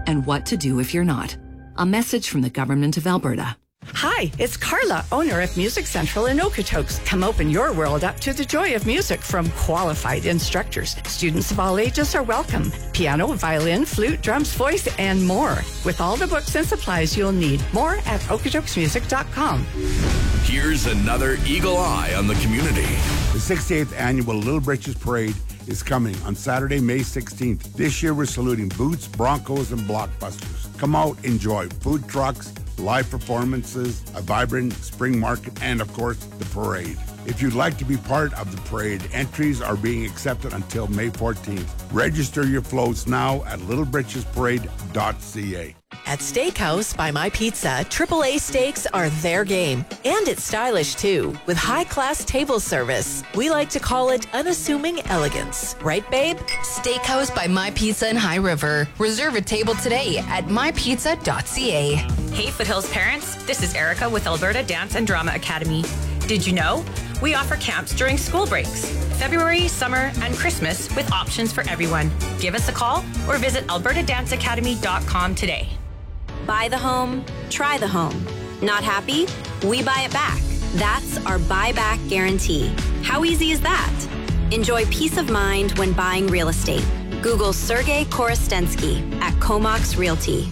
and what to do if you're not. A message from the Government of Alberta. Hi, it's Carla, owner of Music Central in Okotoks. Come open your world up to the joy of music from qualified instructors. Students of all ages are welcome. Piano, violin, flute, drums, voice, and more. With all the books and supplies you'll need. More at okotoksmusic.com. Here's another Eagle Eye on the community. The 68th Annual Little Britches Parade is coming on Saturday, May 16th. This year we're saluting Boots, Broncos, and Blockbusters. Come out, enjoy food trucks, live performances, a vibrant spring market, and of course, the parade. If you'd like to be part of the parade, entries are being accepted until May 14th. Register your floats now at littlebritchesparade.ca. At Steakhouse by My Pizza, AAA steaks are their game. And it's stylish too, with high-class table service. We like to call it unassuming elegance. Right, babe? Steakhouse by My Pizza in High River. Reserve a table today at mypizza.ca. Hey Foothills parents, this is Erica with Alberta Dance and Drama Academy. Did you know? We offer camps during school breaks, February, summer, and Christmas with options for everyone. Give us a call or visit albertadanceacademy.com today. Buy the home, try the home. Not happy? We buy it back. That's our buyback guarantee. How easy is that? Enjoy peace of mind when buying real estate. Google Sergey Korostensky at Comox Realty.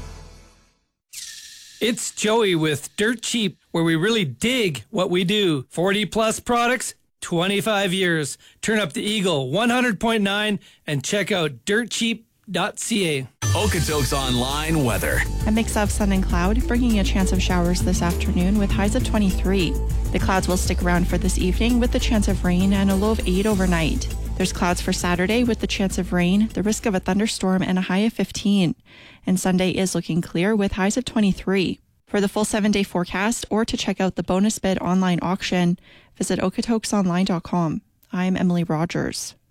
It's Joey with Dirt Cheap, where we really dig what we do. 40 plus products, 25 years. Turn up the Eagle 100.9 and check out dirtcheap.ca. Okotoks Online weather. A mix of sun and cloud, bringing a chance of showers this afternoon with highs of 23. The clouds will stick around for this evening with the chance of rain and a low of 8 overnight. There's clouds for Saturday with the chance of rain, the risk of a thunderstorm, and a high of 15. And Sunday is looking clear with highs of 23. For the full 7-day forecast or to check out the bonus bid online auction, visit okotoksonline.com. I'm Emily Rogers.